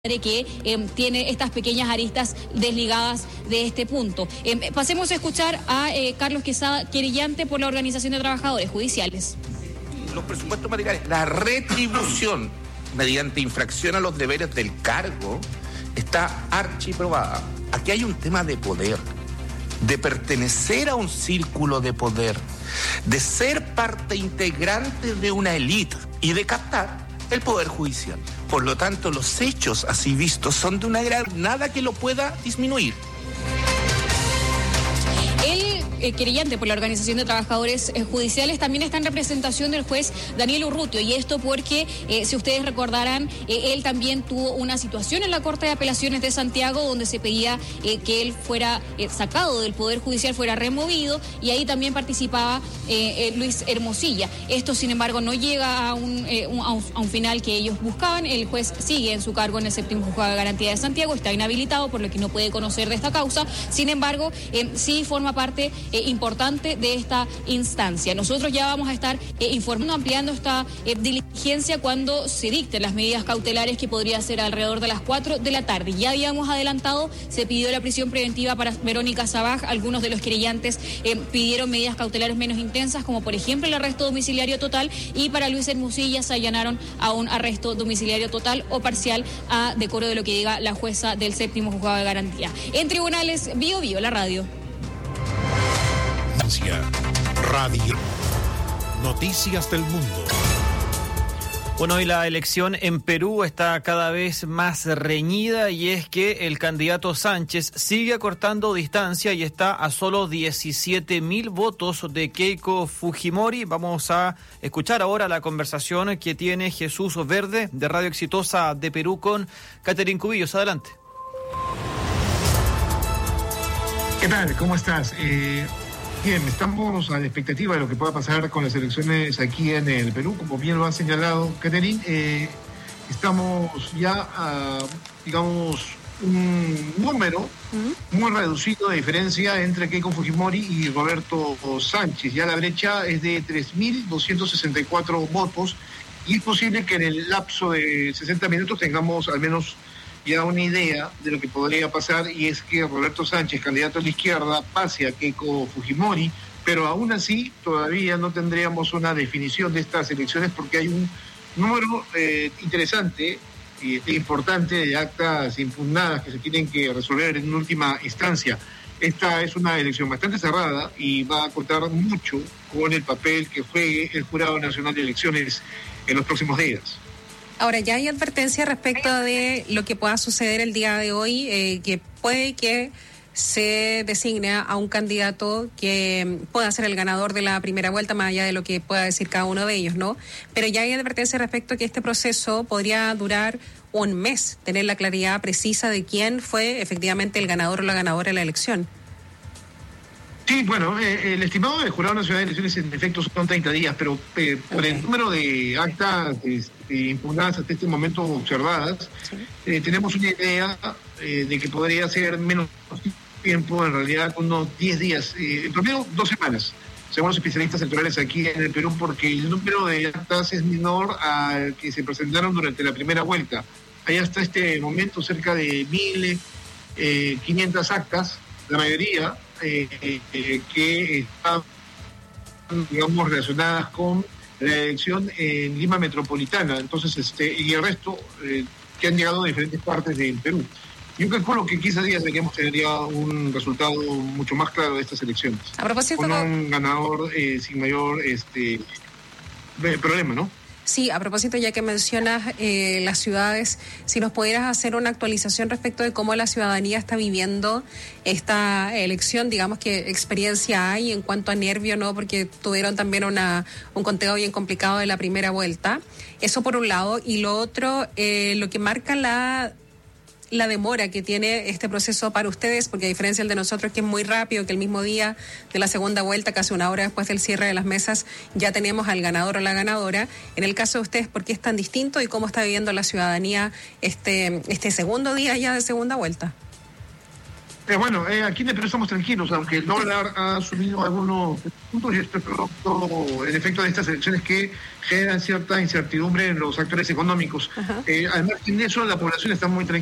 que tiene estas pequeñas aristas desligadas de este punto. Pasemos a escuchar a Carlos Quesada, querellante por la Organización de Trabajadores Judiciales. Los presupuestos materiales, la retribución mediante infracción a los deberes del cargo está archiprobada. Aquí hay un tema de poder, de pertenecer a un círculo de poder, de ser parte integrante de una élite y de captar el poder judicial. Por lo tanto, los hechos así vistos son de una gravedad, nada que lo pueda disminuir. El querellante por la Organización de Trabajadores Judiciales también está en representación del juez Daniel Urrutia, y esto porque, si ustedes recordarán, él también tuvo una situación en la Corte de Apelaciones de Santiago donde se pedía que él fuera sacado del Poder Judicial, fuera removido, y ahí también participaba Luis Hermosilla. Esto, sin embargo, no llega a un final que ellos buscaban. El juez sigue en su cargo en el séptimo juzgado de garantía de Santiago, está inhabilitado, por lo que no puede conocer de esta causa. Sin embargo, sí forma parte importante de esta instancia. Nosotros ya vamos a estar informando, ampliando esta diligencia cuando se dicten las medidas cautelares, que podría ser alrededor de las 4 de la tarde. Ya habíamos adelantado, se pidió la prisión preventiva para Verónica Sabaj. Algunos de los querellantes pidieron medidas cautelares menos intensas, como por ejemplo el arresto domiciliario total, y para Luis Hermosilla se allanaron a un arresto domiciliario total o parcial, a decoro de lo que diga la jueza del séptimo juzgado de garantía. En tribunales, Bio Bio, la radio. Radio. Noticias del mundo. Bueno, hoy la elección en Perú está cada vez más reñida, y es que el candidato Sánchez sigue acortando distancia y está a solo 17.000 votos de Keiko Fujimori. Vamos a escuchar ahora la conversación que tiene Jesús Verde de Radio Exitosa de Perú con Catherine Cubillos. Adelante. ¿Qué tal? ¿Cómo estás? Bien, estamos a la expectativa de lo que pueda pasar con las elecciones aquí en el Perú. Como bien lo ha señalado Catherine, estamos ya a, digamos, un número muy reducido de diferencia entre Keiko Fujimori y Roberto Sánchez. Ya la brecha es de 3.264 votos, y es posible que en el lapso de 60 minutos tengamos al menos ya una idea de lo que podría pasar, y es que Roberto Sánchez, candidato a la izquierda, pase a Keiko Fujimori, pero aún así todavía no tendríamos una definición de estas elecciones, porque hay un número interesante y importante de actas impugnadas que se tienen que resolver en última instancia. Esta es una elección bastante cerrada y va a contar mucho con el papel que juegue el Jurado Nacional de Elecciones en los próximos días. Ahora, ya hay advertencia respecto de lo que pueda suceder el día de hoy, que puede que se designe a un candidato que pueda ser el ganador de la primera vuelta, más allá de lo que pueda decir cada uno de ellos, ¿no? Pero ya hay advertencia respecto a que este proceso podría durar un mes, tener la claridad precisa de quién fue efectivamente el ganador o la ganadora de la elección. Sí, bueno, el estimado del Jurado Nacional de Elecciones en efecto son 30 días, pero por el número de actas impugnadas hasta este momento observadas, tenemos una idea de que podría ser menos tiempo, en realidad unos 10 días, en promedio 2 semanas, según los especialistas electorales aquí en el Perú, porque el número de actas es menor al que se presentaron durante la primera vuelta. Hay hasta este momento cerca de 1.500 actas, la mayoría que están, digamos, relacionadas con la elección en Lima Metropolitana. Entonces, y el resto que han llegado de diferentes partes del Perú. Yo calculo que 15 días deberíamos tener ya un resultado mucho más claro de estas elecciones. A propósito, con un ganador sin mayor problema, ¿no? Sí, a propósito, ya que mencionas las ciudades, si nos pudieras hacer una actualización respecto de cómo la ciudadanía está viviendo esta elección, digamos, qué experiencia hay en cuanto a nervio, ¿no? Porque tuvieron también un conteo bien complicado de la primera vuelta. Eso por un lado. Y lo otro, lo que marca la demora que tiene este proceso para ustedes, porque a diferencia del de nosotros, que es muy rápido, que el mismo día de la segunda vuelta, casi una hora después del cierre de las mesas, ya tenemos al ganador o la ganadora. En el caso de ustedes, ¿por qué es tan distinto y cómo está viviendo la ciudadanía este segundo día ya de segunda vuelta? Aquí en el Perú estamos tranquilos, aunque el dólar ha subido algunos puntos, y esto es producto, en efecto, de estas elecciones que generan cierta incertidumbre en los actores económicos. Además, en eso la población está muy tranquila.